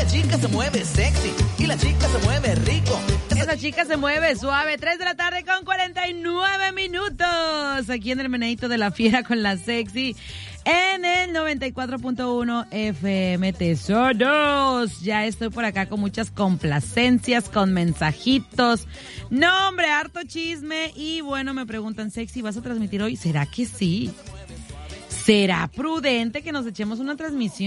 la chica se mueve sexy y la chica se mueve rico. Esa chica se mueve suave. 3 de la tarde con 49 minutos. Aquí en el Meneíto de la Fiera con la Sexy. En el 94.1 FM Tesoros. Ya estoy por acá con muchas complacencias, con mensajitos. No, hombre, harto chisme. Y bueno, me preguntan, Sexy, ¿vas a transmitir hoy? ¿Será que sí? ¿Será prudente que nos echemos una transmisión?